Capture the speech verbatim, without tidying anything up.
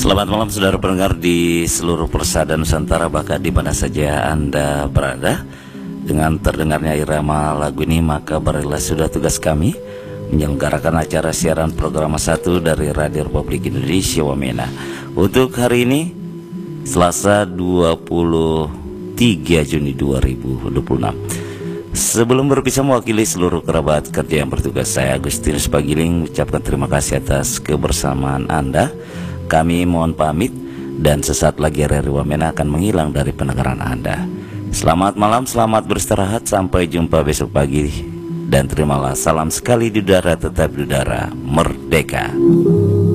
Selamat malam saudara pendengar di seluruh persada Nusantara, bahkan di mana saja Anda berada. Dengan terdengarnya irama lagu ini, maka berilah sudah tugas kami menyelenggarakan acara siaran program satu dari Radio Republik Indonesia Wamena. Untuk hari ini Selasa dua puluh tiga Juni dua ribu dua puluh enam. Sebelum berpisah mewakili seluruh kerabat kerja yang bertugas, saya Agustinus Pagiling ucapkan terima kasih atas kebersamaan Anda. Kami mohon pamit dan sesaat lagi R R I Wamena akan menghilang dari pendengaran Anda. Selamat malam, selamat beristirahat, sampai jumpa besok pagi. Dan terimalah salam sekali di udara, tetap di udara, merdeka.